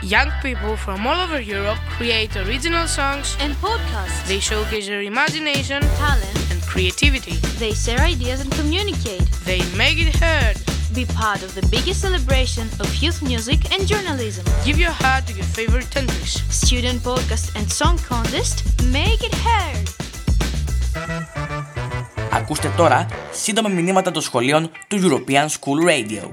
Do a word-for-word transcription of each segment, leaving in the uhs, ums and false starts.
Young people from all over Europe create original songs and podcasts. They showcase their imagination, talent, and creativity. They share ideas and communicate. They make it heard. Be part of the biggest celebration of youth music and journalism. Give your heart to your favorite countries. Student podcast and song contest. Make it heard. Ακούστε τώρα σύντομα μηνύματα των σχολείων του European School Radio.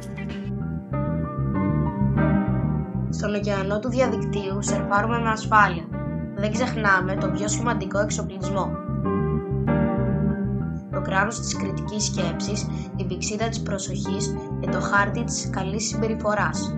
Στον ωκεανό του διαδικτύου σερφάρουμε με ασφάλεια. Δεν ξεχνάμε τον πιο σημαντικό εξοπλισμό. Το κράνος της κριτικής σκέψης, την πυξίδα της προσοχής και το χάρτη της καλής συμπεριφοράς.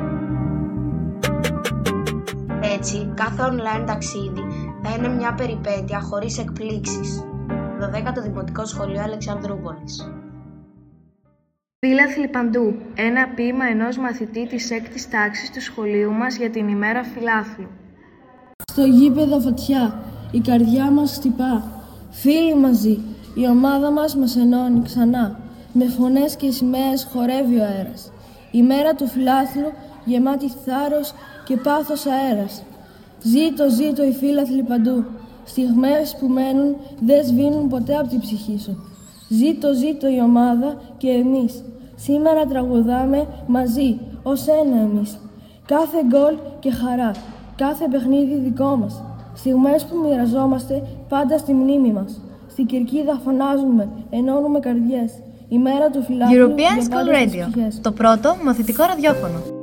Έτσι, κάθε online ταξίδι θα είναι μια περιπέτεια χωρίς εκπλήξεις. δωδέκατο Δημοτικό Σχολείο Αλεξανδρούπολης. Φύλαθλοι παντού. Ένα ποίημα ενός μαθητή της έκτης τάξης του σχολείου μας για την ημέρα φιλάθλου. Στο γήπεδο φωτιά, η καρδιά μας χτυπά. Φίλοι μαζί, η ομάδα μας μας ενώνει ξανά. Με φωνές και σημαίες χορεύει ο αέρας. Η μέρα του φιλάθλου γεμάτη θάρρος και πάθος αέρας. Ζήτω, ζήτω οι φίλαθλοι παντού. Στιγμές που μένουν δεν σβήνουν ποτέ από την ψυχή σου. Ζήτω, ζήτω η ομάδα και εμείς. Σήμερα τραγουδάμε μαζί, ως ένα εμείς. Κάθε γκολ και χαρά, κάθε παιχνίδι δικό μας. Στιγμές που μοιραζόμαστε πάντα στη μνήμη μας. Στην κερκίδα φωνάζουμε, ενώνουμε καρδιές. Η μέρα του φιλάθλου European School Radio, το πρώτο μαθητικό ραδιόφωνο.